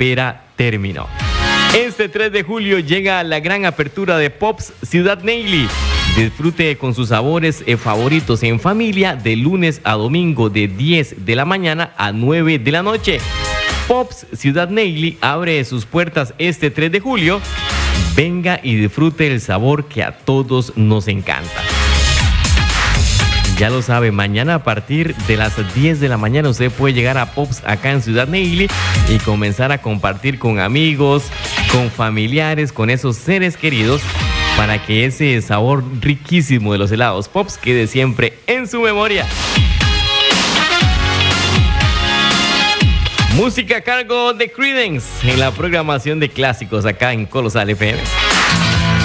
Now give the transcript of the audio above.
espera terminó. Este 3 de julio llega la gran apertura de Pops Ciudad Neyli. Disfrute con sus sabores favoritos en familia de lunes a domingo de 10 de la mañana a 9 de la noche. Pops Ciudad Neyli abre sus puertas este 3 de julio. Venga y disfrute el sabor que a todos nos encanta. Ya lo sabe, mañana a partir de las 10 de la mañana usted puede llegar a Pops acá en Ciudad Neyli y comenzar a compartir con amigos, con familiares, con esos seres queridos, para que ese sabor riquísimo de los helados Pops quede siempre en su memoria. Música a cargo de Creedence en la programación de clásicos acá en Colosal FM.